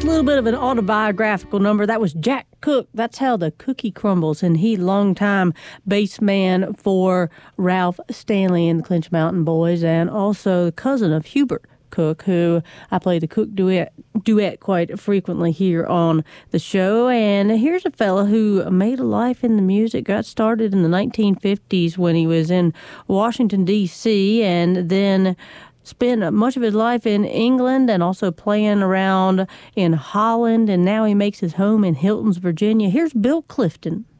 just a little bit of an autobiographical number. That was Jack Cook. That's how the cookie crumbles. And he, longtime bass man for Ralph Stanley and the Clinch Mountain Boys, and also the cousin of Hubert Cook, who I play the Cook duet quite frequently here on the show. And here's a fella who made a life in the music, got started in the 1950s when he was in Washington, D.C., and then spent much of his life in England and also playing around in Holland, and now he makes his home in Hiltons, Virginia. Here's Bill Clifton.